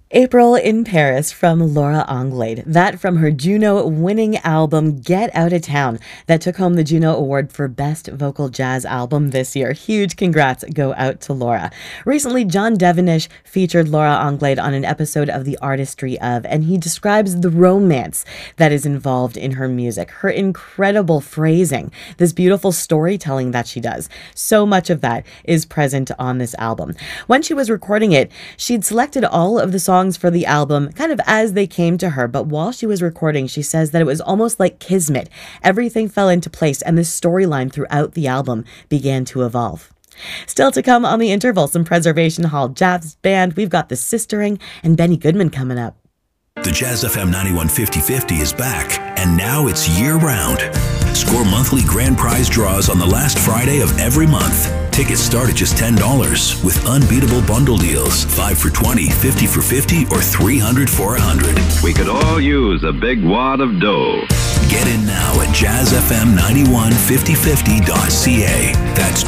April in Paris from Laura Anglade. That from her Juno-winning album Get Out of Town that took home the Juno Award for Best Vocal Jazz Album this year. Huge congrats go out to Laura. Recently, John Devenish featured Laura Anglade on an episode of The Artistry Of, and he describes the romance that is involved in her music, her incredible phrasing, this beautiful storytelling that she does. So much of that is present on this album. When she was recording it, she'd selected all of the songs for the album kind of as they came to her, but while she was recording, she says that it was almost like kismet. Everything fell into place and the storyline throughout the album began to evolve. Still to come on The Interval, some Preservation Hall Jazz Band. We've got The Sistering and Benny Goodman coming up. The Jazz FM 91 50/50 is back, and now it's year-round. Score monthly grand prize draws on the last Friday of every month. Tickets start at just $10 with unbeatable bundle deals. 5 for $20, 50 for $50, or 300 for $100. We could all use a big wad of dough. Get in now at jazzfm915050.ca. That's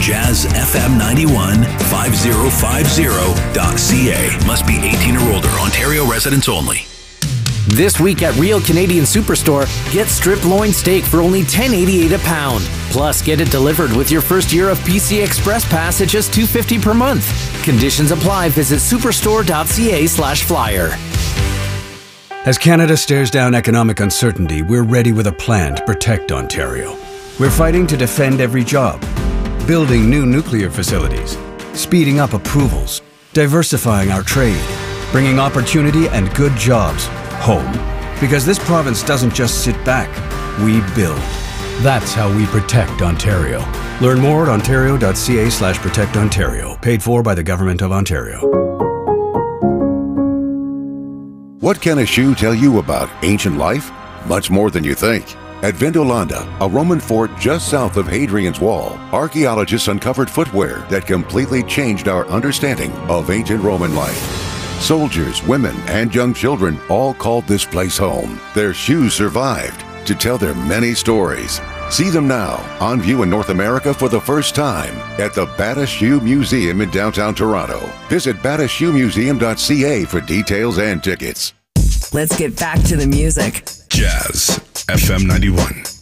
jazzfm915050.ca. Must be 18 or older. Ontario residents only. This week at Real Canadian Superstore, get strip loin steak for only $10.88 a pound. Plus, get it delivered with your first year of PC Express Pass at just $2.50 per month. Conditions apply. Visit superstore.ca/flyer. As Canada stares down economic uncertainty, we're ready with a plan to protect Ontario. We're fighting to defend every job, building new nuclear facilities, speeding up approvals, diversifying our trade, bringing opportunity and good jobs home. Because this province doesn't just sit back, we build. That's how we protect Ontario. Learn more at ontario.ca/protectontario. Paid for by the Government of Ontario. What can a shoe tell you about ancient life? Much more than you think. At Vindolanda, a Roman fort just south of Hadrian's Wall, archaeologists uncovered footwear that completely changed our understanding of ancient Roman life. Soldiers, women, and young children all called this place home. Their shoes survived to tell their many stories. See them now, on view in North America for the first time at the Bata Shoe Museum in downtown Toronto. Visit batashoemuseum.ca for details and tickets. Let's get back to the music. Jazz FM 91.